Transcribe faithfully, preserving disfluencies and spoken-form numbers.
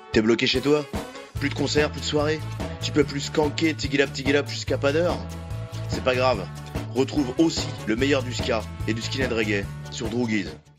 T'es bloqué chez toi? Plus de concerts, plus de soirées? Tu peux plus skanker tigilap tigilap jusqu'à pas d'heure? C'est pas grave. Retrouve aussi le meilleur du ska et du skinhead reggae sur Droogies.